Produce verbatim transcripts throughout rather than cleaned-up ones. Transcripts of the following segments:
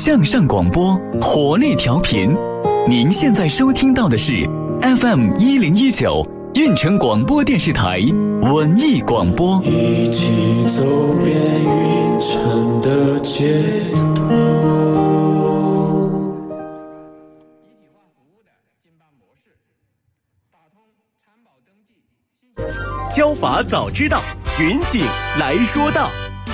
向上广播，活力调频。您现在收听到的是 F M 一零一九运城广播电视台文艺广播。 一起走遍运城的街头。 交法早知道，云锦来说道。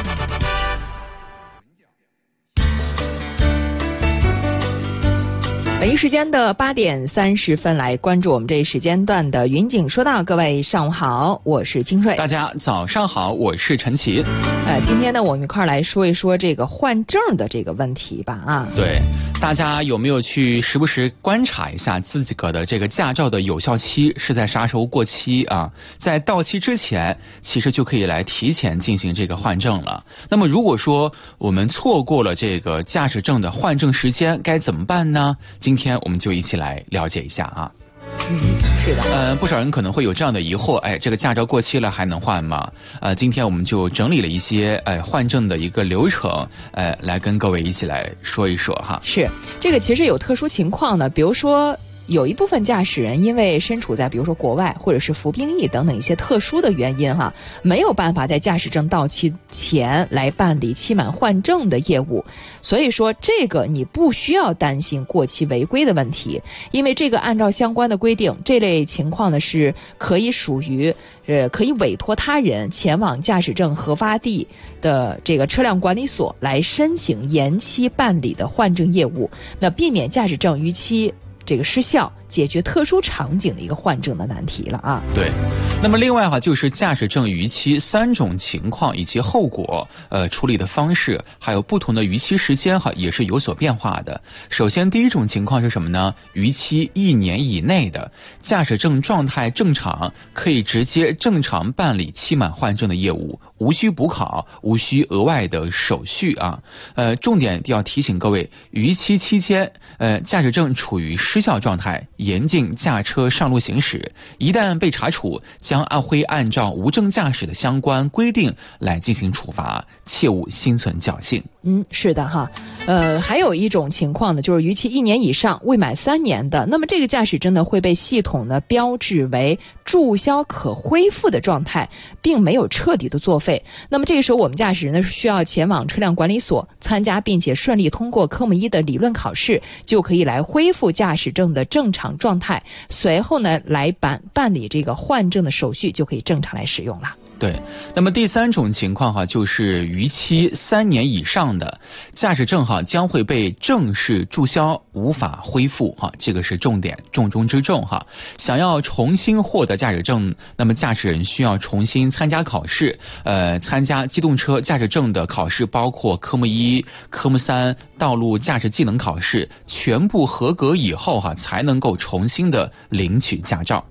北京时间的八点三十分，来关注我们这一时间段的云锦说道。各位上午好，我是金瑞。 大家早上好，我是陈奇。 呃，今天呢，我们一块儿来说一说这个换证的这个问题吧。啊， 对，大家有没有去时不时观察一下自己的这个驾照的有效期是在啥时候过期啊？在到期之前，其实就可以来提前进行这个换证了。那么如果说我们错过了这个驾驶证的换证时间，该怎么办呢？今天我们就一起来了解一下啊。 嗯，是的。 呃，不少人可能会有这样的疑惑，哎，这个驾照过期了还能换吗？呃，今天我们就整理了一些哎换证的一个流程，哎，来跟各位一起来说一说哈。 是，这个其实有特殊情况呢，比如说。有一部分驾驶人因为身处在比如说国外或者是服兵役等等一些特殊的原因哈，没有办法在驾驶证到期前来办理期满换证的业务，所以说这个你不需要担心过期违规的问题，因为这个按照相关的规定，这类情况呢是可以属于呃可以委托他人前往驾驶证核发地的这个车辆管理所来申请延期办理的换证业务，那避免驾驶证逾期这个失效，解决特殊场景的一个换证的难题了啊。 对，那么另外哈，就是驾驶证逾期三种情况以及后果，呃，处理的方式，还有不同的逾期时间哈，也是有所变化的。首先，第一种情况是什么呢？逾期一年以内的驾驶证状态正常，可以直接正常办理期满换证的业务，无需补考，无需额外的手续啊。呃，重点要提醒各位，逾期期间，呃，驾驶证处于失效状态，严禁驾车上路行驶，一旦被查处，将按会按照无证驾驶的相关规定来进行处罚，切勿心存侥幸。 嗯，是的哈。呃，还有一种情况呢，就是逾期一年以上未满三年的，那么这个驾驶证呢会被系统呢标志为注销可恢复的状态，并没有彻底的作废。那么这个时候我们驾驶人呢是需要前往车辆管理所参加并且顺利通过科目一的理论考试，就可以来恢复驾驶证的正常状态，随后呢来办办理这个换证的手续，就可以正常来使用了。 对，那么第三种情况哈，就是逾期三年以上的驾驶证哈，将会被正式注销，无法恢复哈，这个是重点，重中之重哈。想要重新获得驾驶证，那么驾驶人需要重新参加考试，呃，参加机动车驾驶证的考试，包括科目一、科目三、道路驾驶技能考试，全部合格以后哈，才能够重新的领取驾照。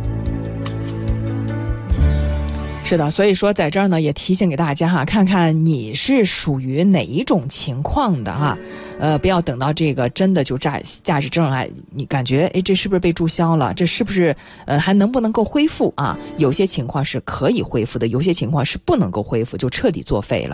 是的，所以说在这儿呢也提醒给大家哈，看看你是属于哪一种情况的哈，呃，不要等到这个真的就驾驾驶证啊，你感觉哎这是不是被注销了？这是不是呃还能不能够恢复啊？有些情况是可以恢复的，有些情况是不能够恢复，就彻底作废了。